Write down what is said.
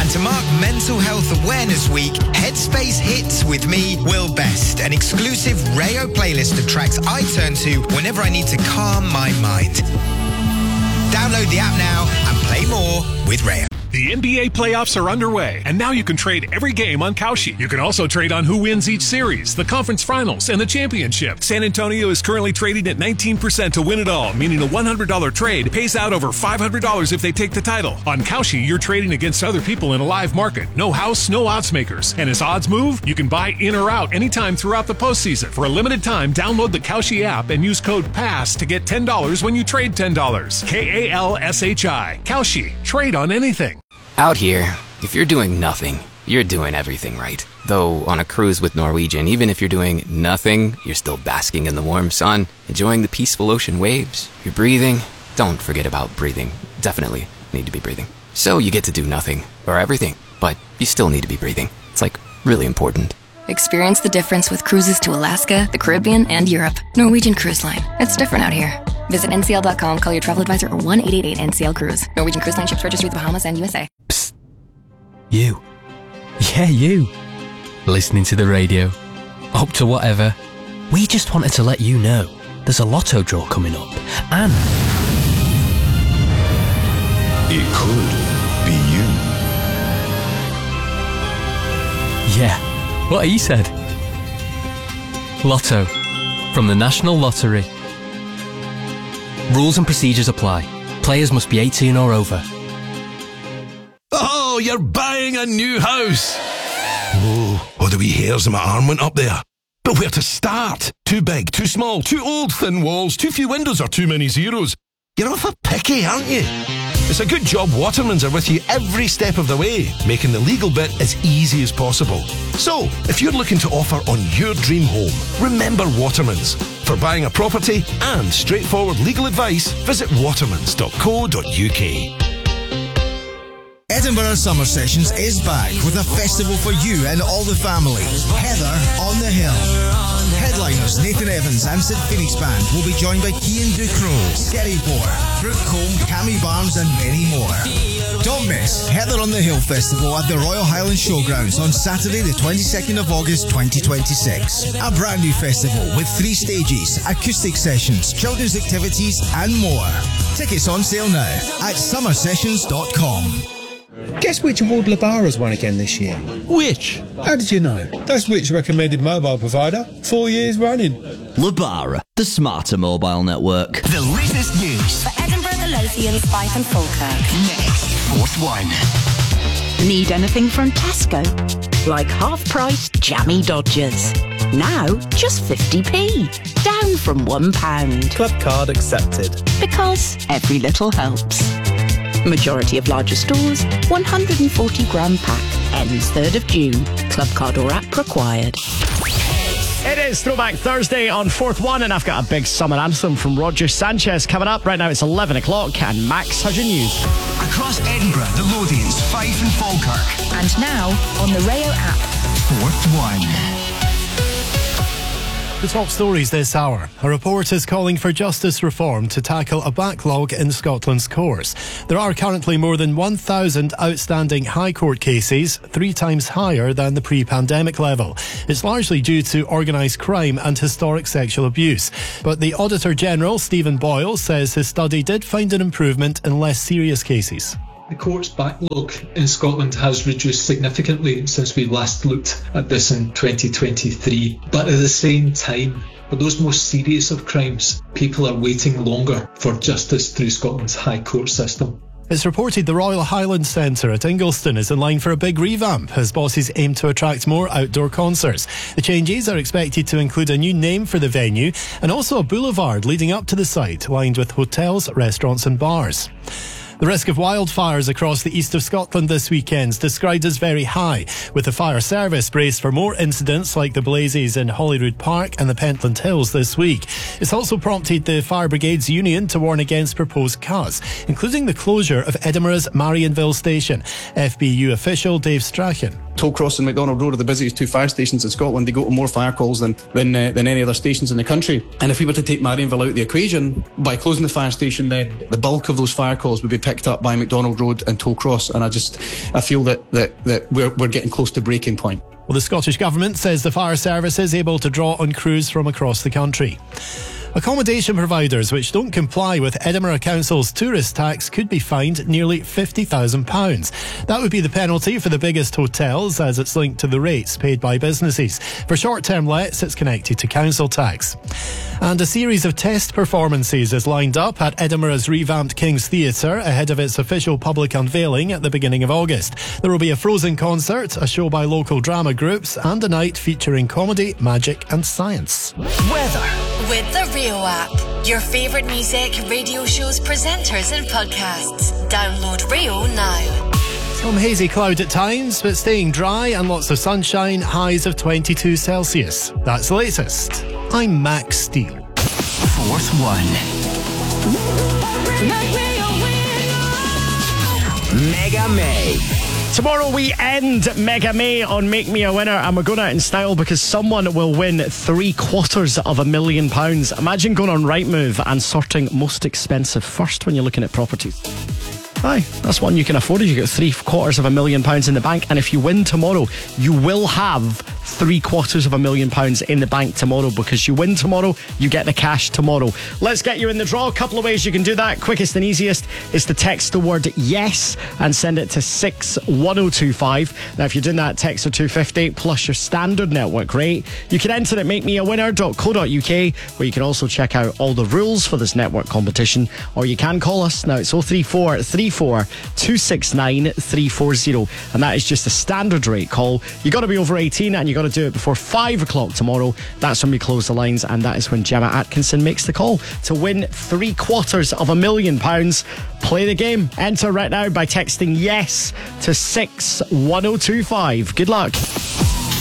And to mark Mental Health Awareness Week, Headspace Hits with me, Will Best, an exclusive Rayo playlist of tracks I turn to whenever I need to calm my mind. Download the app now and play more with Rayo. The NBA playoffs are underway, and now you can trade every game on Kalshi. You can also trade on who wins each series, the conference finals, and the championship. San Antonio is currently trading at 19% to win it all, meaning a $100 trade pays out over $500 if they take the title. On Kalshi, you're trading against other people in a live market. No house, no odds makers. And as odds move, you can buy in or out anytime throughout the postseason. For a limited time, download the Kalshi app and use code PASS to get $10 when you trade $10. KALSHI. Kalshi. Trade on anything. Out here, if you're doing nothing, you're doing everything right. Though on a cruise with Norwegian, even if you're doing nothing, you're still basking in the warm sun, enjoying the peaceful ocean waves. You're breathing. Don't forget about breathing. Definitely need to be breathing. So you get to do nothing, or everything, but you still need to be breathing. It's like really important. Experience the difference with cruises to Alaska, the Caribbean, and Europe. Norwegian Cruise Line. It's different out here. Visit ncl.com, call your travel advisor, or 1-888-NCL-CRUISE. Norwegian Cruise Line ships registry the Bahamas and USA. Psst. You. Yeah, you. Listening to the radio. Up to whatever. We just wanted to let you know there's a lotto draw coming up. And it could be you. Yeah, what he said. Lotto. From the National Lottery. Rules and procedures apply. Players must be 18 or over. Oh, you're buying a new house. Oh, the wee hairs on my arm went up there. But where to start? Too big, too small, too old, thin walls, too few windows or too many zeros. You're awful picky, aren't you? It's a good job Watermans are with you every step of the way, making the legal bit as easy as possible. So, if you're looking to offer on your dream home, remember Watermans. For buying a property and straightforward legal advice, visit watermans.co.uk. Edinburgh Summer Sessions is back with a festival for you and all the family. Heather on the Hill. Headliners Nathan Evans and St Phoenix Band will be joined by Cian Ducrot, Skerry Moore, Brooke Combe, Cammy Barnes and many more. Don't miss Heather on the Hill Festival at the Royal Highland Showgrounds on Saturday the 22nd of August 2026. A brand new festival with 3 stages, acoustic sessions, children's activities and more. Tickets on sale now at summersessions.com. Guess which award Lebara has won again this year? Which? How did you know? That's Which recommended mobile provider, 4 years running. Lebara, the smarter mobile network. The latest news for Edinburgh, the Lothians, Fife and Falkirk. Next, Fourth One. Need anything from Tesco? Like half-price jammy Dodgers. Now, just 50p. Down from £1. Club card accepted. Because every little helps. Majority of larger stores, 140 gram pack. Ends 3rd of June. Club card or app required. It is Throwback Thursday on Fourth One, and I've got a big summer anthem from Roger Sanchez coming up. Right now it's 11 o'clock, and Max has your news. Across Edinburgh, the Lothians, Fife and Falkirk. And now on the Rayo app. Fourth One. The top stories this hour. A report is calling for justice reform to tackle a backlog in Scotland's courts. There are currently more than 1,000 outstanding High Court cases, 3 times higher than the pre-pandemic level. It's largely due to organised crime and historic sexual abuse. But the Auditor General, Stephen Boyle, says his study did find an improvement in less serious cases. The court's backlog in Scotland has reduced significantly since we last looked at this in 2023. But at the same time, for those most serious of crimes, people are waiting longer for justice through Scotland's High Court system. It's reported the Royal Highland Centre at Ingliston is in line for a big revamp as bosses aim to attract more outdoor concerts. The changes are expected to include a new name for the venue and also a boulevard leading up to the site lined with hotels, restaurants and bars. The risk of wildfires across the east of Scotland this weekend is described as very high, with the fire service braced for more incidents like the blazes in Holyrood Park and the Pentland Hills this week. It's also prompted the Fire Brigades Union to warn against proposed cuts, including the closure of Edinburgh's Marionville Station. FBU official Dave Strachan. Tollcross and McDonald Road are the busiest 2 fire stations in Scotland. They go to more fire calls than any other stations in the country. And if we were to take Marionville out of the equation, by closing the fire station, then the bulk of those fire calls would be picked up by McDonald Road and Tollcross, and I feel that we're getting close to breaking point. Well, the Scottish Government says the fire service is able to draw on crews from across the country. Accommodation providers which don't comply with Edinburgh Council's tourist tax could be fined nearly £50,000. That would be the penalty for the biggest hotels, as it's linked to the rates paid by businesses. For short-term lets, it's connected to council tax. And a series of test performances is lined up at Edinburgh's revamped King's Theatre ahead of its official public unveiling at the beginning of August. There will be a Frozen concert, a show by local drama groups, and a night featuring comedy, magic and science. Weather. With the Rio app. Your favourite music, radio shows, presenters and podcasts. Download Rio now. Some hazy cloud at times, but staying dry and lots of sunshine, highs of 22 Celsius. That's the latest. I'm Max Steele. Fourth one. Mega May. Tomorrow we end Mega May on Make Me a Winner, and we're going out in style because someone will win £750,000. Imagine going on Rightmove and sorting most expensive first when you're looking at properties. Aye, that's one you can afford. You get £750,000 in the bank, and if you win tomorrow, you will have £750,000 in the bank tomorrow, because you win tomorrow, you get the cash tomorrow. Let's get you in the draw. A couple of ways you can do that. Quickest and easiest is to text the word yes and send it to 61025. Now, if you're doing that, text to 250 plus your standard network rate. You can enter at makemeawinner.co.uk, where you can also check out all the rules for this network competition, or you can call us. Now, it's 034 269 340, and that is just a standard rate call. You got to be over 18 and you got to do it before 5 o'clock tomorrow. That's when we close the lines, and that is when Gemma Atkinson makes the call to win £750,000. Play the game. Enter right now by texting yes to 61025. Good luck.